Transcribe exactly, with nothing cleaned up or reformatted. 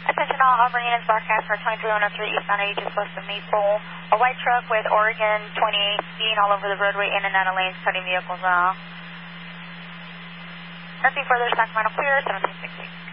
Attention all Auburn units, broadcast for twenty-three oh three eastbound eighty-just west of Maple. A white truck with Oregon twenty-eight speeding all over the roadway in and out of lanes, cutting vehicles off. Nothing further, Sacramento clear, seventeen sixty.